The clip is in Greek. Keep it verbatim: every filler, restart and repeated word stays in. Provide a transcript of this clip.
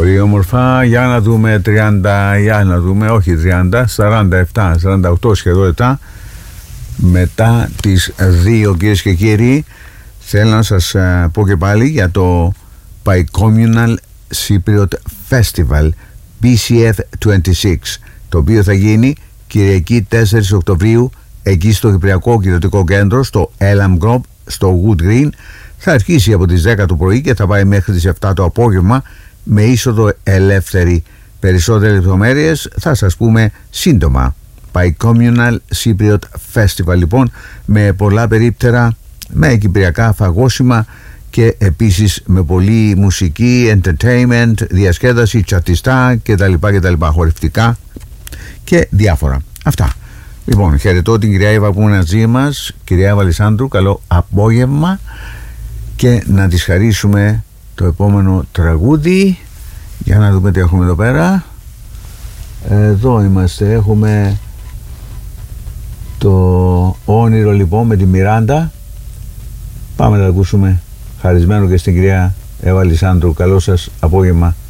Πολύ όμορφα. Για να δούμε τριάντα, για να δούμε, όχι τριάντα, σαράντα επτά, σαράντα οκτώ σχεδόν λεπτά μετά τις δύο, κυρίες και κύριοι. Θέλω να σας uh, πω και πάλι για το Bicommunal Cypriot Festival μπι σι εφ είκοσι έξι, το οποίο θα γίνει Κυριακή τέσσερις Οκτωβρίου εκεί στο Κυπριακό Κοινοτικό Κέντρο, στο Elam Grove, στο Wood Green. Θα αρχίσει από τις δέκα το πρωί και θα πάει μέχρι τις επτά το απόγευμα με είσοδο ελεύθερη. Περισσότερες λεπτομέρειες θα σας πούμε σύντομα. Bicommunal Cypriot Festival λοιπόν, με πολλά περίπτερα, με κυπριακά φαγόσιμα και επίσης με πολλή μουσική, entertainment, διασκέδαση, τσατιστά κτλ, κτλ, χορευτικά και διάφορα. Αυτά. Λοιπόν, χαιρετώ την κυρία Εύα που είναι μαζί μας, κυρία Εύα Αλισάνδρου, καλό απόγευμα, και να της χαρίσουμε το επόμενο τραγούδι. Για να δούμε τι έχουμε εδώ πέρα. Εδώ είμαστε, έχουμε το όνειρο λοιπόν με τη Μιράντα. Πάμε να ακούσουμε, χαρισμένο και στην κυρία Εύα Αλισάνδρου. Καλό σας απόγευμα.